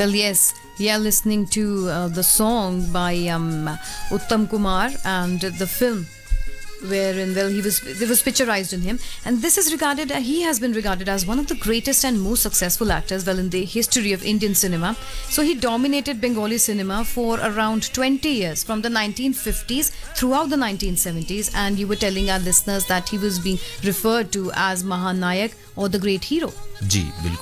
Well, yes, we are listening to the song by Uttam Kumar and the film wherein it was picturized in him, and this is regarded he has been regarded as one of the greatest and most successful actors in the history of Indian cinema. So he dominated Bengali cinema for around 20 years, from the 1950s throughout the 1970s, and you were telling our listeners that he was being referred to as Mahanayak or the great hero. जी बिल्कुल